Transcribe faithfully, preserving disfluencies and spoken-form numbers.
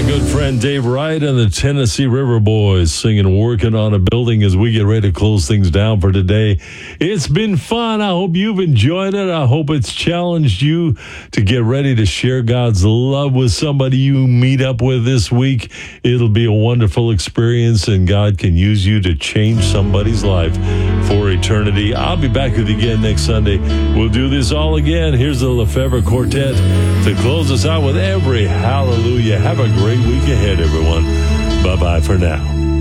good friend Dave Wright and the Tennessee River Boys singing Working on a Building as we get ready to close things down for today. It's been fun. I hope you've enjoyed it. I hope it's challenged you to get ready to share God's love with somebody you meet up with this week. It'll be a wonderful experience, and God can use you to change somebody's life for eternity. I'll be back with you again next Sunday. We'll do this all again. Here's the Lefebvre Quartet to close us out with every hallelujah. Have a great week ahead, everyone. Bye-bye for now.